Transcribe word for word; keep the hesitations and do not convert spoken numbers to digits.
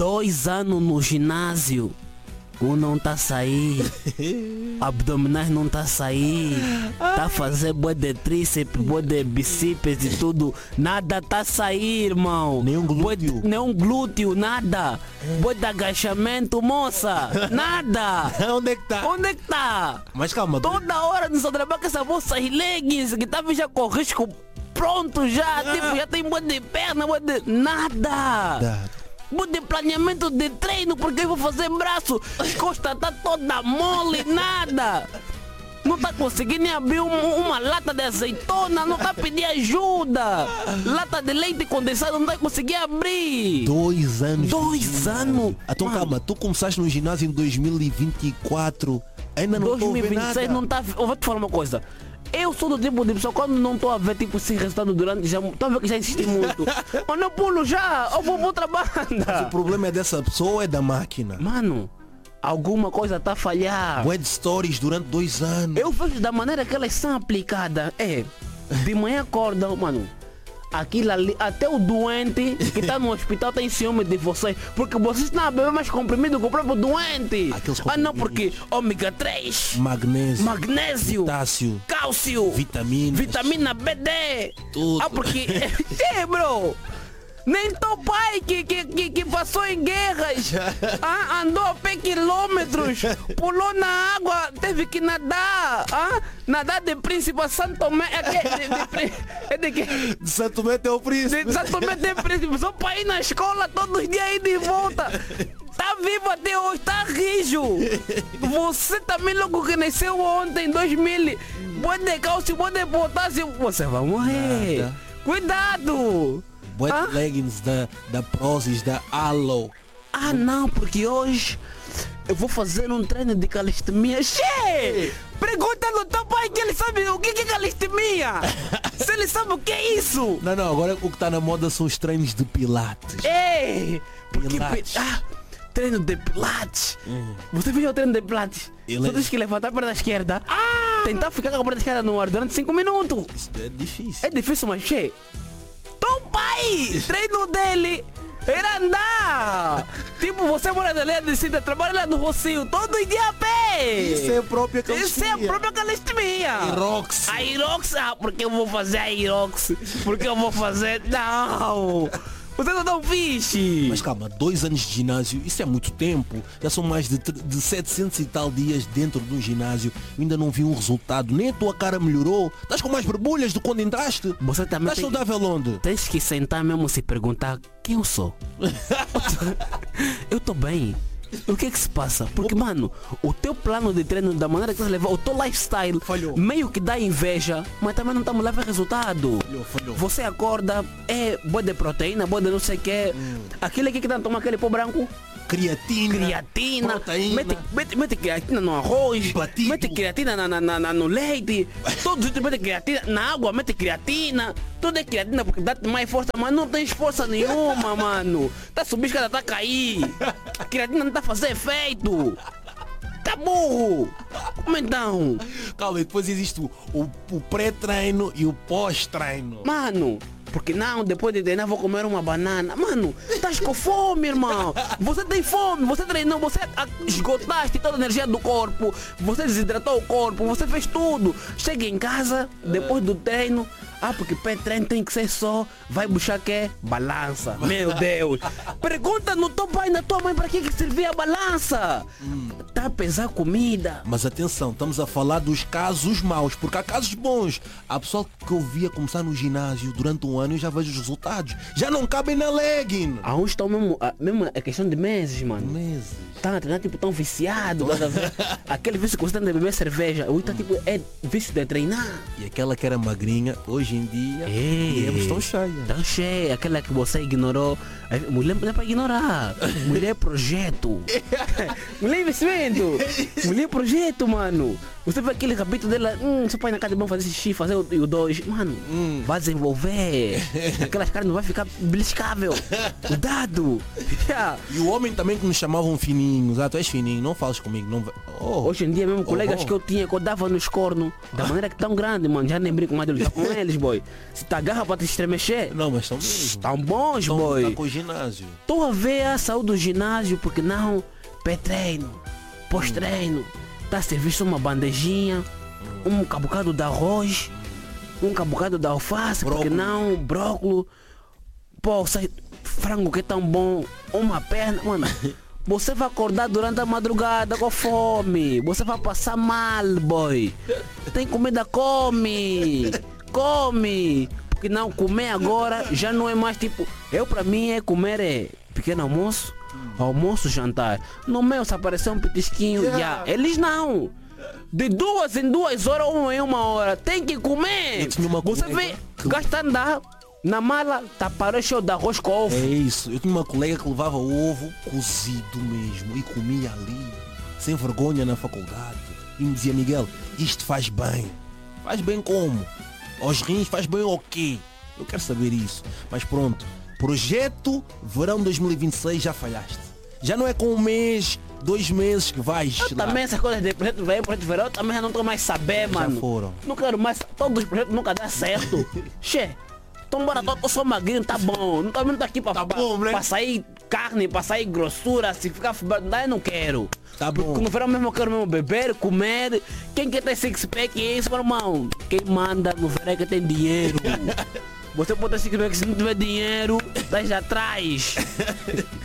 Dois anos no ginásio. Um não tá a sair. Abdominais não tá a sair. Tá a fazer boa de tríceps, boa de bíceps e tudo. Nada tá a sair, irmão. Nem um glúteo. Boa de, nem um glúteo, nada. Boa de agachamento, moça. Nada. Onde é que tá? Onde é que tá? Mas calma. Toda hora no seu trabalho com essa bolsa e leggings que tava já com risco pronto já. Tipo, já tem boa de perna, boa de... Nada. Dá. Boa de planeamento de treino porque eu vou fazer braço. As costas tá toda mole, nada. Não tá conseguindo nem abrir um, uma lata de azeitona, não tá pedindo ajuda. Lata de leite condensado não tá conseguindo abrir. Dois anos. Dois anos. Então Mano. calma, tu começaste no ginásio em dois mil e vinte e quatro. Ainda não estou a ver dois mil e vinte e seis nada. não tá. Eu vou te falar uma coisa. Eu sou do tipo de pessoa, quando não estou a ver tipo esse resultado durante, já estou a ver que já existe muito. Mas eu pulo já, eu vou para outra O banda. problema é dessa pessoa ou é da máquina? Mano, alguma coisa está a falhar. Web stories durante dois anos. Eu vejo da maneira que elas são aplicadas. É, de manhã acordam, mano. Aquilo ali, até o doente que está no hospital tem ciúme de vocês. Porque vocês estão a beber mais comprimido que o próprio doente. Aqueles Ah não, comprimidos. porque ômega três, Magnésio, magnésio, potássio, cálcio, vitaminas. vitamina B D. Tudo. Ah, porque... É, bro. Nem teu pai que, que, que, que passou em guerras, ah, andou a pé quilômetros, pulou na água, teve que nadar, ah, nadar de Príncipe a Santo Tomé, é, que, de, de, Prí- é de que? De Santo Tomé até o Príncipe. De Santo Tomé de Príncipe, só para ir na escola todos os dias e de volta. Tá vivo até hoje, tá rijo. Você também logo que nasceu ontem, dois mil, boi de cálcio, boi de potássio, você vai morrer. Nada. Cuidado. Wet Ah? leggings da, da Prozis, da Alo. Ah não, porque hoje eu vou fazer um treino de calistenia. Che! Pergunta no teu pai que ele sabe o que que é calistenia. Se ele sabe o que é isso. Não, não, agora o que está na moda são os treinos de pilates. Ei! Porque Pilates. pi- ah, treino de pilates. Você viu o treino de pilates? Ele- Só tens que levantar a perna esquerda. Tentar ficar com a perna esquerda no ar durante cinco minutos. Isso é difícil. É difícil, mas che. Teu pai! Treino dele era andar! Tipo, você mora na linha de cima, trabalha lá no Rocio, todo dia a pé! Isso é a própria Isso é calistenia. a própria calistenia! Irox. A Irox, ah, porque eu vou fazer a Irox? Porque eu vou fazer... Não! Você não dá um fixe! Mas calma, dois anos de ginásio, isso é muito tempo. Já são mais de, tre- de setecentos e tal dias dentro do ginásio. Eu ainda não vi um resultado. Nem a tua cara melhorou. Estás com mais borbulhas do que quando entraste. Você também Estás tem, saudável onde? tens que sentar mesmo e se perguntar quem eu sou. Eu tô bem. O que é que se passa? Porque, mano, o teu plano de treino, da maneira que você leva, o teu lifestyle, Falhou. meio que dá inveja, mas também não estamos levando resultado. Falhou, falhou. Você acorda, é boa de proteína, boa de não sei o que. Aquele aqui que tá tomando aquele pó branco, Creatina. creatina, Proteína. mete, mete, mete creatina no arroz, Batido. mete creatina na, na, na, na- no leite, todos os dias mete creatina na água, mete creatina, tudo é creatina porque dá mais força, mas não tens força nenhuma, mano. Tá subindo escada, tá a cair. A creatina não tá fazendo efeito. Tá burro. Como então? Calma, e depois existe o, o, o pré-treino e o pós-treino. Mano, porque não, depois de treinar vou comer uma banana. Mano, estás com fome, irmão. Você tem fome, você treinou, você a- esgotaste toda a energia do corpo. Você desidratou o corpo, você fez tudo. Chega em casa, depois do treino. Ah, porque pré-treino tem que ser só. Vai buscar que? Balança. Meu Deus. Pergunta no teu pai e na tua mãe para que que servia a balança. Tá a pesar comida. Mas atenção, estamos a falar dos casos maus, porque há casos bons. Há pessoal que eu via começar no ginásio durante um ano e já vejo os resultados. Já não cabem na legging. A uns estão mesmo, ah, mesmo é questão de meses, mano. Meses. Tá a treinar tipo tão viciado, tá a ver? Aquele vício que você tem de beber cerveja, o tá tipo é vício de treinar. E aquela que era magrinha, hoje em dia, Ei, viemos tão cheias. tão cheia, aquela que você ignorou. É, mulher não é para ignorar. Mulher é projeto. Mulher é investimento. Mulher é projeto, mano. Você vê aquele capítulo dela, hum, seu pai na casa é bom fazer xixi, fazer o, o dois. Mano, Hum. vai desenvolver. Aquelas carnes não vai ficar beliscável. Cuidado. Yeah. E o homem também que me chamavam fininhos. Ah, tu és fininho, não falas comigo. Não... vai- Oh. Hoje em dia mesmo, colegas oh. que eu tinha, que eu dava nos cornos, da maneira que tão grande, mano, já nem brinco mais de lutar com eles, boy. Se te agarra pra te estremecer, Não, mas estão mesmo. tão bons, Estão boy. tá com o ginásio. Estou a ver a saúde do ginásio, porque não, pré-treino, pós-treino, tá a servir só uma bandejinha, um cabucado de arroz, um cabucado de alface, porque Brócolis. não, brócolis, pô, sai frango que é tão bom, uma perna, mano. Você vai acordar durante a madrugada com fome, você vai passar mal, boy. Tem comida, come, come. Porque não, comer agora já não é mais tipo, eu pra mim é comer é pequeno almoço, almoço, jantar. No meu se aparecer um petisquinho, já. Eles não. De duas em duas horas ou em uma hora, tem que comer. Eu tinha uma Você colega vê, que- gasta andar na mala, tá para cheio de arroz com ovo. É isso. Eu tinha uma colega que levava ovo cozido mesmo e comia ali, sem vergonha na faculdade. E me dizia, Miguel, isto faz bem. Faz bem como? Aos rins faz bem o quê? Eu quero saber isso. Mas pronto, projeto verão dois mil e vinte e seis já falhaste. Já não é com um mês, dois meses que vais Eu lá. também essas coisas de projeto velho, projeto verão, eu também já não tô mais saber, mano. foram. Não quero mais, todos os projetos nunca dá certo. Che, então bora, tô, tô só magrinho, tá bom. Não tô, não tô aqui pra, Tá pra, bom, né? pra sair carne, pra sair grossura, se ficar fubado, eu não quero. Tá bom. Porque no verão mesmo eu quero mesmo beber, comer. Quem quer ter six pack é isso, meu irmão. Quem manda no verão é que tem dinheiro. Você pode ter six pack se não tiver dinheiro, deixa atrás.